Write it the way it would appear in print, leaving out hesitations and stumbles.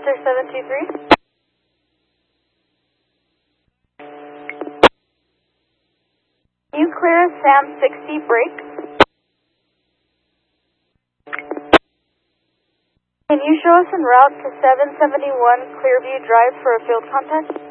Answer 723. Can you clear a SAM 60 break? Can you show us en route to 771 Clearview Drive for a field contact?